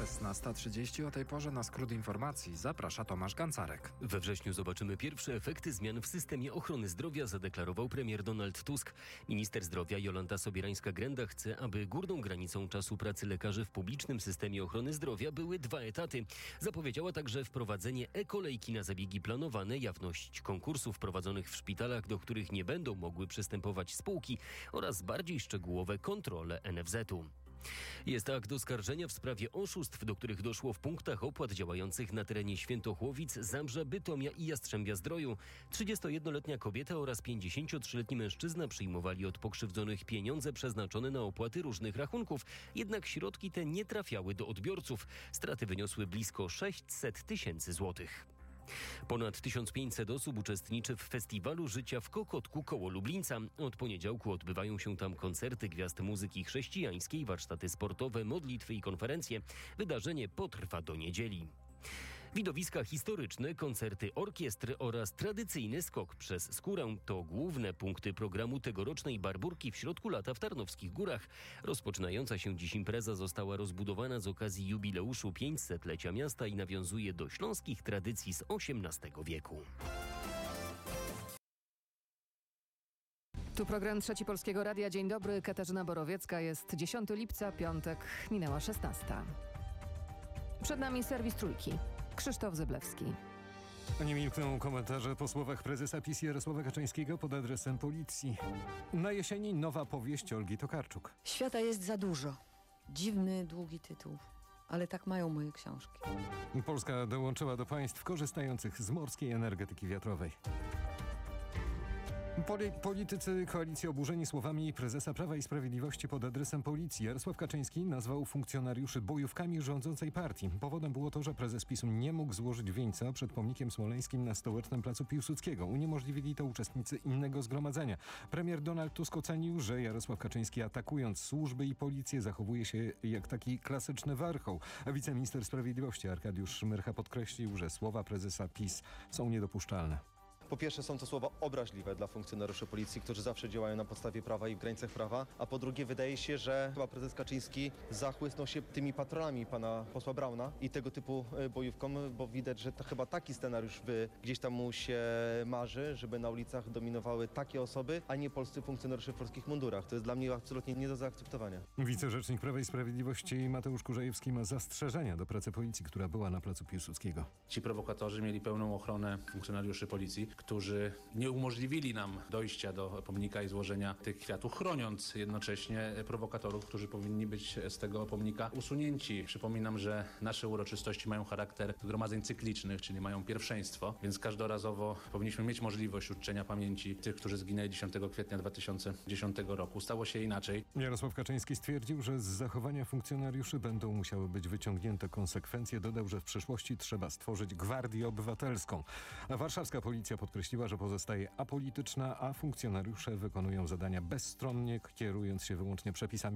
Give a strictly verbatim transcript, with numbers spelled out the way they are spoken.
szesnasta trzydzieści. O tej porze na skrót informacji zaprasza Tomasz Gancarek. We wrześniu zobaczymy pierwsze efekty zmian w systemie ochrony zdrowia, zadeklarował premier Donald Tusk. Minister zdrowia Jolanta Sobierańska-Grenda chce, aby górną granicą czasu pracy lekarzy w publicznym systemie ochrony zdrowia były dwa etaty. Zapowiedziała także wprowadzenie e-kolejki na zabiegi planowane, jawność konkursów prowadzonych w szpitalach, do których nie będą mogły przystępować spółki oraz bardziej szczegółowe kontrole N F Z u. Jest akt oskarżenia w sprawie oszustw, do których doszło w punktach opłat działających na terenie Świętochłowic, Zabrza, Bytomia i Jastrzębia-Zdroju. trzydziestojednoletnia kobieta oraz pięćdziesięciotrzyletni mężczyzna przyjmowali od pokrzywdzonych pieniądze przeznaczone na opłaty różnych rachunków, jednak środki te nie trafiały do odbiorców. Straty wyniosły blisko sześćset tysięcy złotych. Ponad tysiąc pięćset osób uczestniczy w Festiwalu Życia w Kokotku koło Lublińca. Od poniedziałku odbywają się tam koncerty gwiazd muzyki chrześcijańskiej, warsztaty sportowe, modlitwy i konferencje. Wydarzenie potrwa do niedzieli. Widowiska historyczne, koncerty orkiestry oraz tradycyjny skok przez skórę to główne punkty programu tegorocznej Barburki w środku lata w Tarnowskich Górach. Rozpoczynająca się dziś impreza została rozbudowana z okazji jubileuszu pięćsetlecia miasta i nawiązuje do śląskich tradycji z osiemnastego wieku. Tu program Trzeci Polskiego Radia. Dzień dobry, Katarzyna Borowiecka. Jest dziesiątego lipca, piątek, minęła szesnasta. Przed nami serwis Trójki. Krzysztof Zyblewski. Nie milkną komentarze po słowach prezesa PiS Jarosława Kaczyńskiego pod adresem policji. Na jesieni nowa powieść Olgi Tokarczuk. Świata jest za dużo. Dziwny, długi tytuł. Ale tak mają moje książki. Polska dołączyła do państw korzystających z morskiej energetyki wiatrowej. Poli- politycy koalicji oburzeni słowami prezesa Prawa i Sprawiedliwości pod adresem policji. Jarosław Kaczyński nazwał funkcjonariuszy bojówkami rządzącej partii. Powodem było to, że prezes PiS-u nie mógł złożyć wieńca przed pomnikiem smoleńskim na stołecznym placu Piłsudskiego. Uniemożliwili to uczestnicy innego zgromadzenia. Premier Donald Tusk ocenił, że Jarosław Kaczyński, atakując służby i policję, zachowuje się jak taki klasyczny warchoł. A wiceminister sprawiedliwości Arkadiusz Szmyrcha podkreślił, że słowa prezesa PiS są niedopuszczalne. Po pierwsze są to słowa obraźliwe dla funkcjonariuszy policji, którzy zawsze działają na podstawie prawa i w granicach prawa, a po drugie wydaje się, że chyba prezes Kaczyński zachłysnął się tymi patronami pana posła Brauna i tego typu bojówką, bo widać, że to chyba taki scenariusz by gdzieś tam mu się marzy, żeby na ulicach dominowały takie osoby, a nie polscy funkcjonariusze w polskich mundurach. To jest dla mnie absolutnie nie do zaakceptowania. Wicerzecznik Prawa i Sprawiedliwości Mateusz Kurzajewski ma zastrzeżenia do pracy policji, która była na placu Piłsudskiego. Ci prowokatorzy mieli pełną ochronę funkcjonariuszy policji, którzy nie umożliwili nam dojścia do pomnika i złożenia tych kwiatów, chroniąc jednocześnie prowokatorów, którzy powinni być z tego pomnika usunięci. Przypominam, że nasze uroczystości mają charakter zgromadzeń cyklicznych, czyli mają pierwszeństwo, więc każdorazowo powinniśmy mieć możliwość uczczenia pamięci tych, którzy zginęli dziesiątego kwietnia dwa tysiące dziesiątego roku. Stało się inaczej. Jarosław Kaczyński stwierdził, że z zachowania funkcjonariuszy będą musiały być wyciągnięte konsekwencje. Dodał, że w przyszłości trzeba stworzyć Gwardię Obywatelską. A warszawska policja podkreśliła, że pozostaje apolityczna, a funkcjonariusze wykonują zadania bezstronnie, kierując się wyłącznie przepisami